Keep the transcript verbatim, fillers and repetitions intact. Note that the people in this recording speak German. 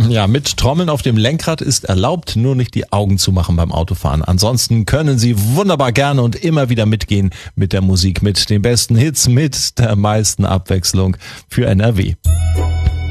Ja, mit Trommeln auf dem Lenkrad ist erlaubt, nur nicht die Augen zu machen beim Autofahren. Ansonsten können Sie wunderbar gerne und immer wieder mitgehen mit der Musik, mit den besten Hits, mit der meisten Abwechslung für N R W.